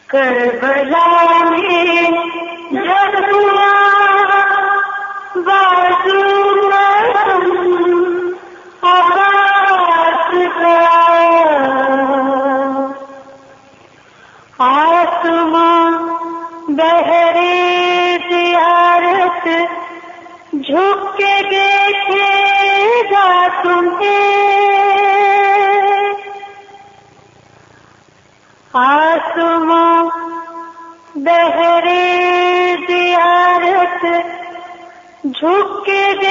Karbala में जब हुआ बाजू आकाश का, आसमां बहरे ज़ियारत झुक के देखेगा तुम्हें, आसमां बहरे ज़ियारत झुक के